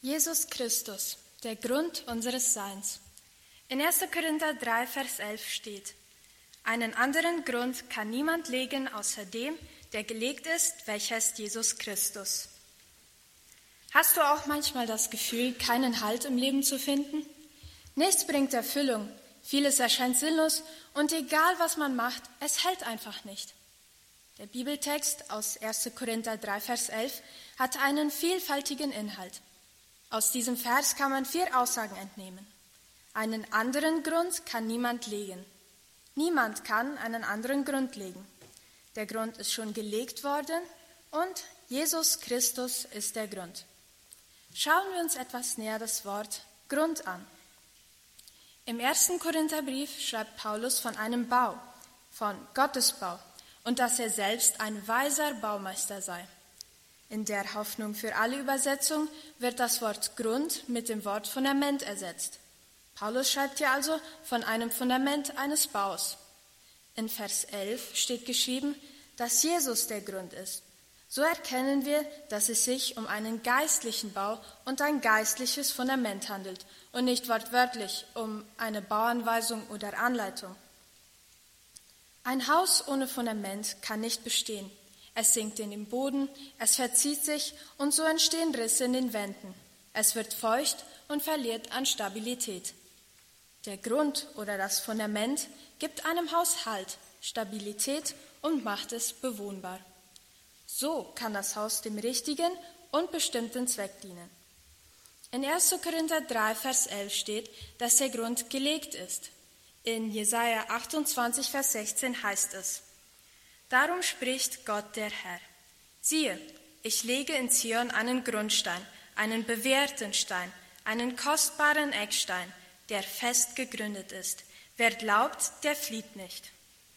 Jesus Christus, der Grund unseres Seins. In 1. Korinther 3, Vers 11 steht: Einen anderen Grund kann niemand legen, außer dem, der gelegt ist, welcher ist Jesus Christus. Hast du auch manchmal das Gefühl, keinen Halt im Leben zu finden? Nichts bringt Erfüllung, vieles erscheint sinnlos und egal was man macht, es hält einfach nicht. Der Bibeltext aus 1. Korinther 3, Vers 11 hat einen vielfältigen Inhalt. Aus diesem Vers kann man 4 Aussagen entnehmen. Einen anderen Grund kann niemand legen. Niemand kann einen anderen Grund legen. Der Grund ist schon gelegt worden und Jesus Christus ist der Grund. Schauen wir uns etwas näher das Wort Grund an. Im 1. Korintherbrief schreibt Paulus von einem Bau, von Gottes Bau und dass er selbst ein weiser Baumeister sei. In der Hoffnung für alle Übersetzung wird das Wort Grund mit dem Wort Fundament ersetzt. Paulus schreibt hier also von einem Fundament eines Baus. In Vers 11 steht geschrieben, dass Jesus der Grund ist. So erkennen wir, dass es sich um einen geistlichen Bau und ein geistliches Fundament handelt und nicht wortwörtlich um eine Bauanweisung oder Anleitung. Ein Haus ohne Fundament kann nicht bestehen. Es sinkt in den Boden, es verzieht sich und so entstehen Risse in den Wänden. Es wird feucht und verliert an Stabilität. Der Grund oder das Fundament gibt einem Haus Halt, Stabilität und macht es bewohnbar. So kann das Haus dem richtigen und bestimmten Zweck dienen. In 1. Korinther 3, Vers 11 steht, dass der Grund gelegt ist. In Jesaja 28, Vers 16 heißt es: Darum spricht Gott der Herr: Siehe, ich lege in Zion einen Grundstein, einen bewährten Stein, einen kostbaren Eckstein, der fest gegründet ist. Wer glaubt, der flieht nicht.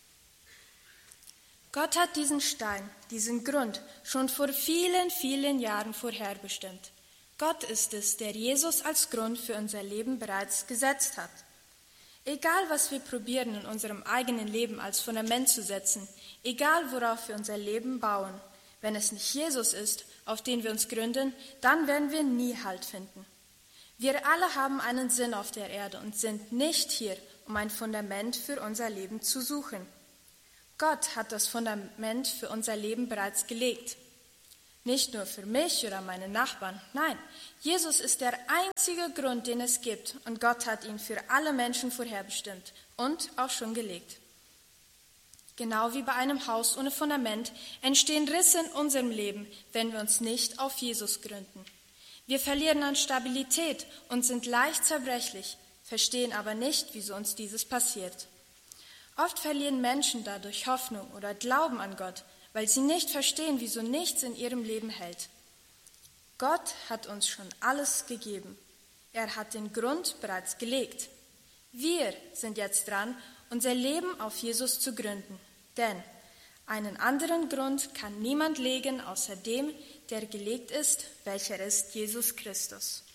Gott hat diesen Stein, diesen Grund, schon vor vielen, vielen Jahren vorherbestimmt. Gott ist es, der Jesus als Grund für unser Leben bereits gesetzt hat. Egal, was wir probieren, in unserem eigenen Leben als Fundament zu setzen, egal, worauf wir unser Leben bauen, wenn es nicht Jesus ist, auf den wir uns gründen, dann werden wir nie Halt finden. Wir alle haben einen Sinn auf der Erde und sind nicht hier, um ein Fundament für unser Leben zu suchen. Gott hat das Fundament für unser Leben bereits gelegt. Nicht nur für mich oder meine Nachbarn, nein, Jesus ist der einzige Grund, den es gibt und Gott hat ihn für alle Menschen vorherbestimmt und auch schon gelegt. Genau wie bei einem Haus ohne Fundament entstehen Risse in unserem Leben, wenn wir uns nicht auf Jesus gründen. Wir verlieren an Stabilität und sind leicht zerbrechlich, verstehen aber nicht, wieso uns dieses passiert. Oft verlieren Menschen dadurch Hoffnung oder Glauben an Gott, weil sie nicht verstehen, wieso nichts in ihrem Leben hält. Gott hat uns schon alles gegeben. Er hat den Grund bereits gelegt. Wir sind jetzt dran, unser Leben auf Jesus zu gründen. Denn einen anderen Grund kann niemand legen, außer dem, der gelegt ist, welcher ist Jesus Christus.